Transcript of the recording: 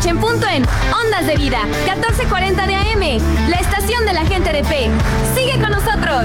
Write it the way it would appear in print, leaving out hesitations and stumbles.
medianoche en punto en Ondas de Vida, 1440 de AM.